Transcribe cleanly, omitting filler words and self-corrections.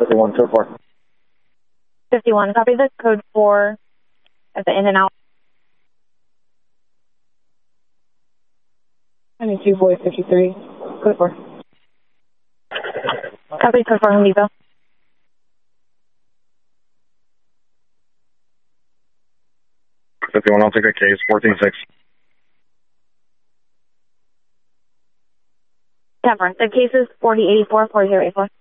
51, code 4. 51, copy the code 4 at the in and out. 92 boy 53, code 4. Copy code 4 Home Depot. I'll take a case, 14-6. 10-4. The case is 4084, 4084.